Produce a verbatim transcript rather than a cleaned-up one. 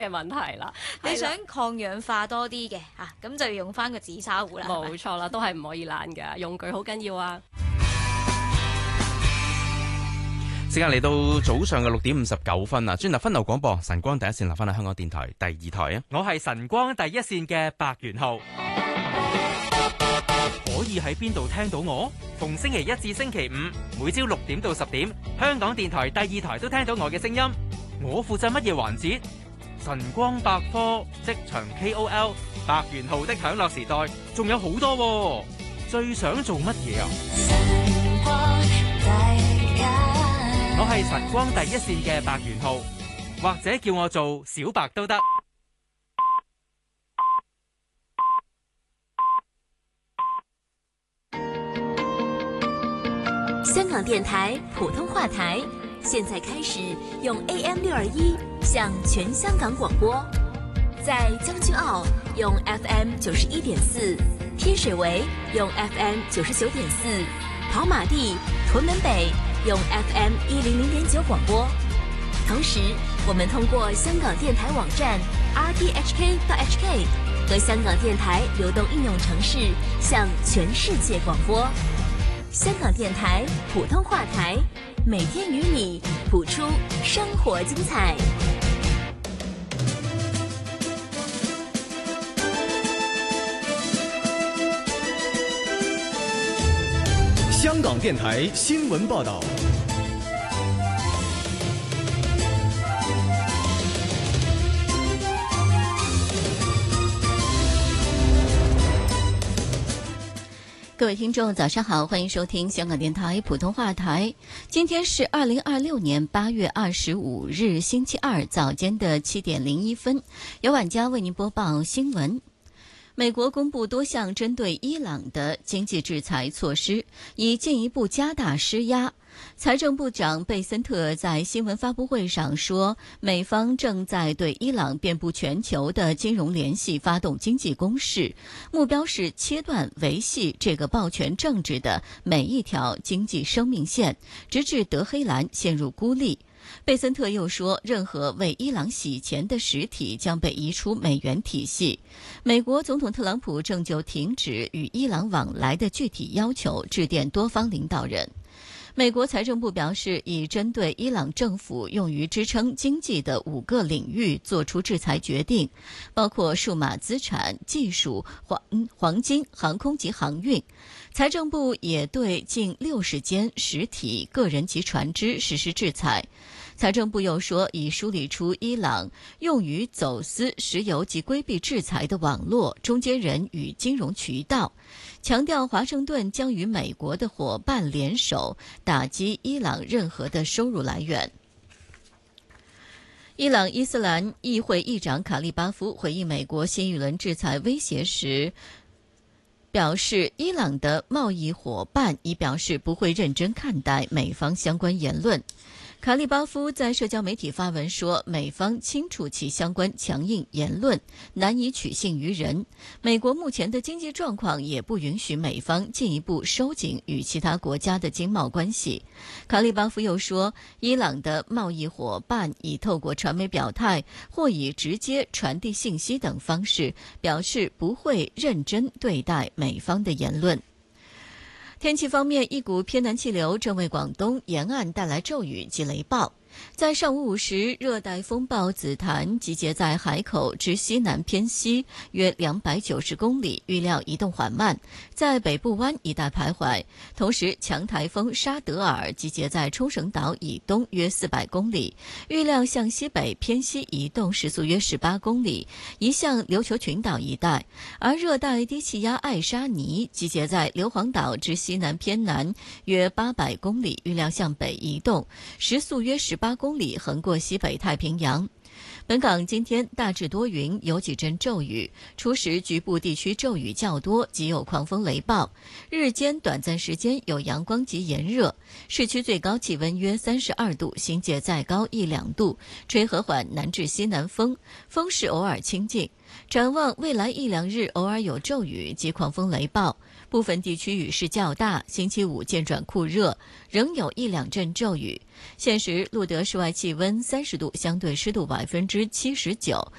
嘅問題啦。 你想抗氧化多啲嘅嚇，咁就要用翻個紫砂壺啦。 冇錯啦，都係唔可以懶㗎，用具好緊要啊！ 時間嚟到早上嘅六點五十九分啊！轉頭分流廣播，晨光第一線留翻喺香港電台第二台啊！ 我係晨光第一線嘅白元浩，可以喺邊度聽到我？逢星期一至星期五，每朝六點到十點，香港電台第二台都聽到我嘅聲音。我負責乜嘢環節？晨光百科、職場 K O L、白元浩的享樂時代，仲有好多喎。最想做乜嘢啊？我係晨光第一線嘅白元浩，或者叫我做小白都得。 香港電台普通話台，現在開始用 A M 六二一向全香港廣播，在將軍澳用 F M 九十一點四，天水圍用 F M 九十九點四，跑馬地、屯門北用 F M 一零零點九廣播。同時，我們通過香港電台網站 r t h k dot h k 和香港電台流動應用程式向全世界廣播。香港電台普通話台，每天與你譜出生活精彩。 香港電台新聞報道。 各位听众早上好，欢迎收听香港电台普通话台。今天是二零二六年八月二十五日星期二早间的七点零一分，由晚佳为您播报新闻。美国公布多项针对伊朗的经济制裁措施，以进一步加大施压。财政部长贝森特在新闻发布会上说，美方正在对伊朗遍布全球的金融联系发动经济攻势，目标是切断维系这个暴权政治的每一条经济生命线，直至德黑兰陷入孤立。贝森特又说，任何为伊朗洗钱的实体将被移出美元体系。美国总统特朗普正就停止与伊朗往来的具体要求致电多方领导人。美国财政部表示，已针对伊朗政府用于支撑经济的五个领域作出制裁决定，包括数码资产、技术、黄黄金、航空及航运。财政部也对近六十间实体、个人及船只实施制裁。财政部又说，已梳理出伊朗用于走私石油及规避制裁的网络、中间人与金融渠道，强调华盛顿将与美国的伙伴联手打击伊朗任何的收入来源。伊朗伊斯兰议会议长卡利巴夫回应美国新一轮制裁威胁时表示，伊朗的贸易伙伴已表示不会认真看待美方相关言论。卡利巴夫在社交媒体发文说，美方清楚其相关强硬言论难以取信于人，美国目前的经济状况也不允许美方进一步收紧与其他国家的经贸关系。卡利巴夫又说，伊朗的贸易伙伴已透过传媒表态或以直接传递信息等方式表示不会认真对待美方的言论。天气方面，一股偏南气流正为广东沿岸带来骤雨及雷暴。在上午五时，热带风暴紫檀集结在海口之西南偏西约两百九十公里，预料移动缓慢，在北部湾一带徘徊。同时，强台风沙德尔集结在冲绳岛以东约四百公里，预料向西北偏西移动，时速约十八公里，移向琉球群岛一带。而热带低气压艾莎尼集结在硫磺岛之西南偏南约八百公里，预料向北移动，时速约十八公里，横过西北太平洋。本港今天大致多云，有几阵骤雨，初时局部地区骤雨较多，及有狂风雷暴。日间短暂时间有阳光及炎热，市区最高气温约三十二度，新界再高一两度，吹和缓南至西南风，风势偶尔清劲。 展望未来一两日，偶尔有骤雨及狂风雷暴，部分地区雨势较大。星期五渐转酷热，仍有一两阵骤雨。现时录得室外气温三十度，相对湿度百分之七十九，